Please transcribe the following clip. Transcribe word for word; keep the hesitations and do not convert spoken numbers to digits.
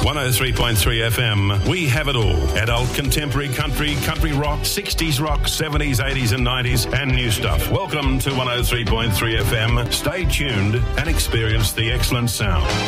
one oh three point three F M. We have it all. Adult, contemporary, country, country rock, sixties rock, seventies, eighties and nineties, and new stuff. Welcome to one oh three point three F M. Stay tuned and experience the excellent sound.